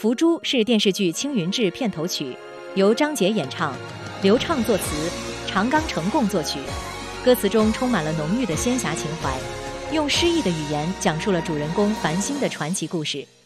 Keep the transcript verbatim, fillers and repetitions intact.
《伏诛》是电视剧《青云志》片头曲，由张杰演唱，刘畅作词，长冈成贡作曲。歌词中充满了浓郁的仙侠情怀，用诗意的语言讲述了主人公繁星的传奇故事。